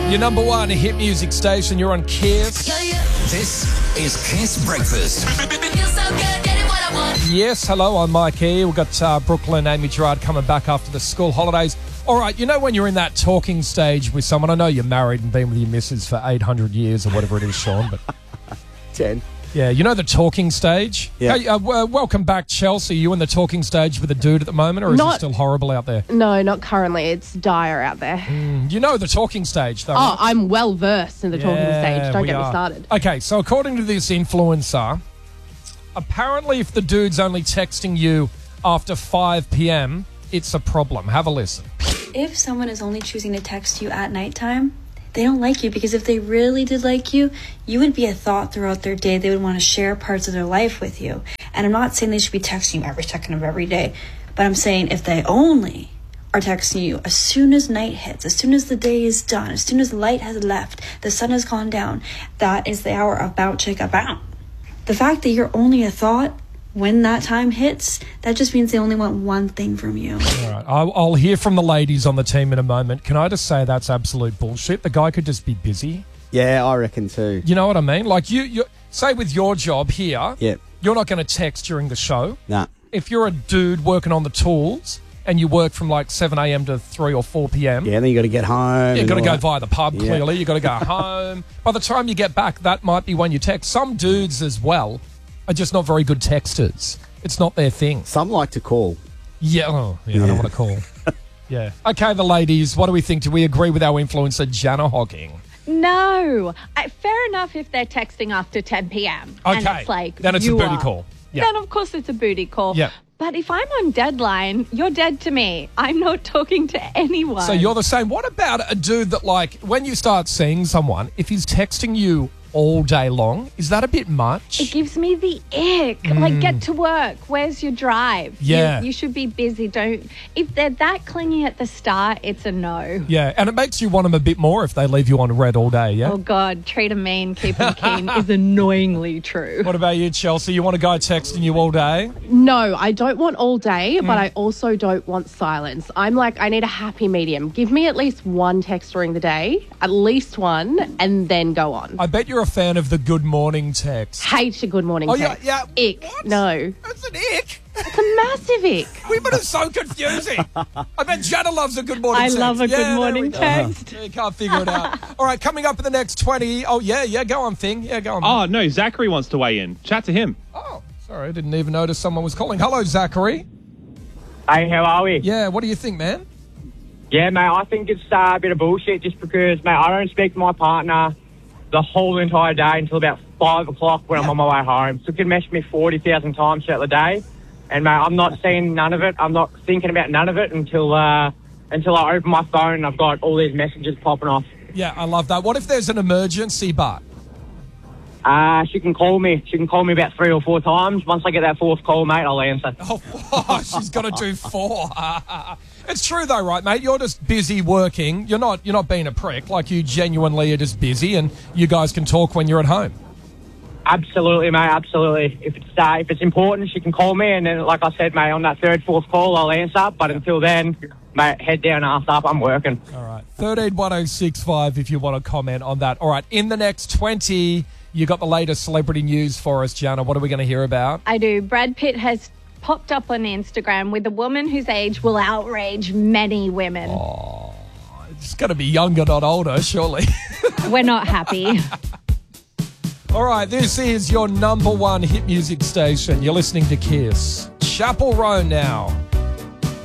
Your number one hit music station. You're on Kiss. This is Kiss Breakfast. Yes, hello, I'm Mike E. We've got Brooklyn, Amy Gerard coming back after the school holidays. All right, you know when you're in that talking stage with someone, I know you're married and been with your missus for 800 years or whatever it is, Sean, but 10. Yeah, you know the talking stage? Yeah. Hey, welcome back, Chelsea. You in the talking stage with a dude at the moment, or is it still horrible out there? No, not currently. It's dire out there. You know the talking stage, though. Oh, right? I'm well versed in the talking stage. Don't we get me are. started. Okay, so according to this influencer, apparently if the dude's only texting you after 5 p.m., it's a problem. Have a listen. If someone is only choosing to text you at nighttime, they don't like you, because if they really did like you, you would be a thought throughout their day. They would want to share parts of their life with you. And I'm not saying they should be texting you every second of every day, but I'm saying if they only are texting you as soon as night hits, as soon as the day is done, as soon as the light has left, the sun has gone down, that is the hour of bout chicka bout. The fact that you're only a thought when that time hits, that just means they only want one thing from you. All right, I'll hear from the ladies on the team in a moment. Can I just say that's absolute bullshit? The guy could just be busy. Yeah, I reckon too. You know what I mean? Like you say with your job here, Yep. you're not going to text during the show. Nah. If you're a dude working on the tools and you work from like 7 a.m. to 3 or 4 p.m. Yeah, then you got to get home. You've got to and go all that. via the pub, Yeah. clearly. You've got to go home. By the time you get back, that might be when you text. Some dudes as well are just not very good texters. It's not their thing. Some like to call. Yeah, I don't want to call. Yeah. Okay, the ladies, what do we think? Do we agree with our influencer, Jana Hocking? No. Fair enough if they're texting after 10 p.m. Okay. And it's like, then it's a you booty are. call. Yeah. Then, of course, it's a booty call. Yeah. But if I'm on deadline, you're dead to me. I'm not talking to anyone. So you're the same. What about a dude that, like, when you start seeing someone, if he's texting you all day long, is that a bit much? It gives me the ick. Like, get to work. Where's your drive? Yeah. You should be busy. If they're that clingy at the start, it's a no. Yeah, and it makes you want them a bit more if they leave you on red all day, yeah? Oh, God. Treat 'em mean, keep 'em keen is annoyingly true. What about you, Chelsea? You want a guy texting you all day? No, I don't want all day, but I also don't want silence. I'm like, I need a happy medium. Give me at least one text during the day, at least one, and then go on. I bet you're a fan of the good morning text. Hate a good morning text. Yeah. Ick. What? No. That's an ick. It's a massive ick. Women are so confusing. I bet Jana loves a good morning I text. love a good there morning we go. text. You can't figure it out. All right, coming up in the next 20. Oh, yeah, go on, Thing. Yeah, go on. Oh, no, Zachary wants to weigh in. Chat to him. Oh, sorry, I didn't even notice someone was calling. Hello, Zachary. Hey, how are we? Yeah, what do you think, man? Yeah, mate, I think it's a bit of bullshit just because, mate, I don't speak to my partner the whole entire day until about 5 o'clock when I'm on my way home. So you can message me 40,000 times throughout the day. And, mate, I'm not seeing none of it. I'm not thinking about none of it until I open my phone and I've got all these messages popping off. Yeah, I love that. What if there's an emergency, Bart? She can call me. She can call me about 3 or 4 times. Once I get that fourth call, mate, I'll answer. Oh, she's got to do 4. It's true though, right, mate? You're just busy working. You're not being a prick. Like, you genuinely are just busy, and you guys can talk when you're at home. Absolutely, mate, absolutely. If it's important, she can call me, and then, like I said, mate, on that third, fourth call, I'll answer. But until then, mate, head down, ass up, I'm working. All right. 131065 if you want to comment on that. All right, in the next 20, you got the latest celebrity news for us, Jana. What are we going to hear about? I do. Brad Pitt has popped up on Instagram with a woman whose age will outrage many women. Oh, it's going to be younger, not older, surely. We're not happy. All right, this is your number one hit music station. You're listening to Kiss. Chapel Roan now.